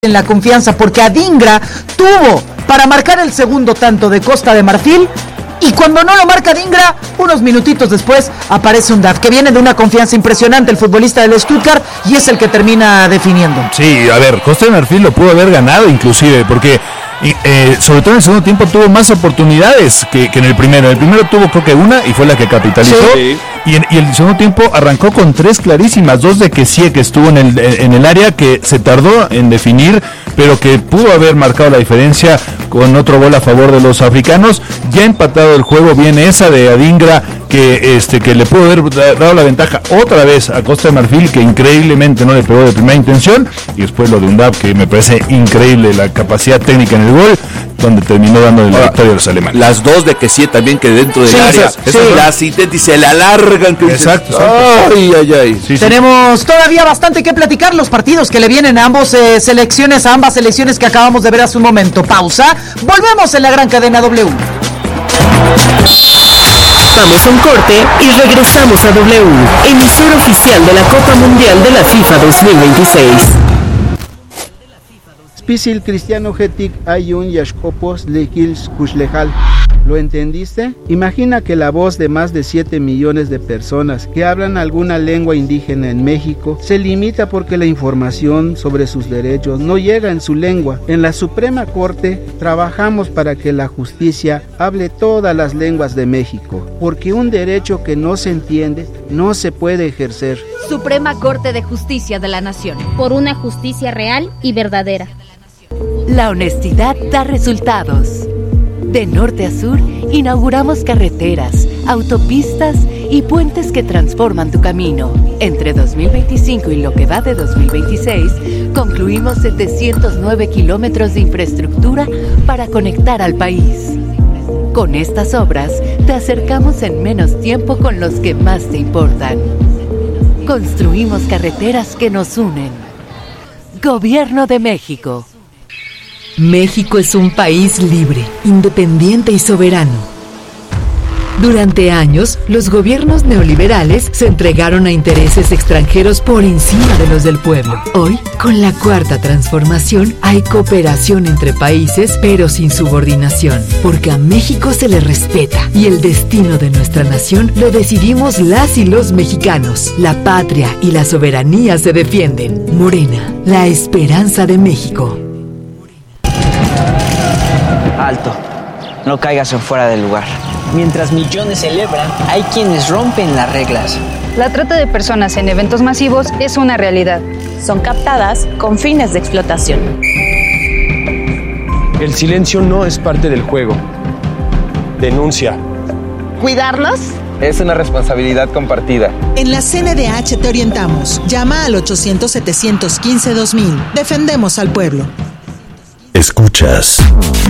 en la confianza, porque Adingra tuvo para marcar el segundo tanto de Costa de Marfil, y cuando no lo marca Adingra, unos minutitos después aparece Undav, que viene de una confianza impresionante, el futbolista del Stuttgart, y es el que termina definiendo. Sí, a ver, Costa de Marfil lo pudo haber ganado inclusive, porque sobre todo en el segundo tiempo tuvo más oportunidades que en el primero. En el primero tuvo creo que una y fue la que capitalizó. Sí. Y el segundo tiempo arrancó con 3 clarísimas, 2 de Kessie, que estuvo en el área, que se tardó en definir, pero que pudo haber marcado la diferencia con otro gol a favor de los africanos. Ya empatado el juego, viene esa de Adingra, que le pudo haber dado la ventaja otra vez a Costa de Marfil, que increíblemente no le pegó de primera intención, y después lo de Undav, que me parece increíble la capacidad técnica en el gol, donde terminó dando la victoria a los alemanes. Las 2 de Kessie también, que dentro del área, las intentan y se le alargan. Exacto. Ay. Sí. Tenemos todavía bastante que platicar, los partidos que le vienen a ambas selecciones que acabamos de ver hace un momento. Pausa, volvemos en la gran cadena W. Vamos a un corte y regresamos a W, emisora oficial de la Copa Mundial de la FIFA 2026. Spisil Cristiano Getic Ayun Yashkopos Lekils Kushlejal. ¿Lo entendiste? Imagina que la voz de más de 7 millones de personas que hablan alguna lengua indígena en México se limita porque la información sobre sus derechos no llega en su lengua. En la Suprema Corte trabajamos para que la justicia hable todas las lenguas de México, porque un derecho que no se entiende no se puede ejercer. Suprema Corte de Justicia de la Nación. Por una justicia real y verdadera. La honestidad da resultados. De norte a sur, inauguramos carreteras, autopistas y puentes que transforman tu camino. Entre 2025 y lo que va de 2026, concluimos 709 kilómetros de infraestructura para conectar al país. Con estas obras, te acercamos en menos tiempo con los que más te importan. Construimos carreteras que nos unen. Gobierno de México. México es un país libre, independiente y soberano. Durante años, los gobiernos neoliberales se entregaron a intereses extranjeros por encima de los del pueblo. Hoy, con la Cuarta Transformación, hay cooperación entre países, pero sin subordinación, porque a México se le respeta y el destino de nuestra nación lo decidimos las y los mexicanos. La patria y la soberanía se defienden. Morena, la esperanza de México. Alto, no caigas en fuera del lugar. Mientras millones celebran, hay quienes rompen las reglas. La trata de personas en eventos masivos es una realidad. Son captadas con fines de explotación. El silencio no es parte del juego. Denuncia. ¿Cuidarnos? Es una responsabilidad compartida. En la CNDH te orientamos. Llama al 800-715-2000. Defendemos al pueblo. Escuchas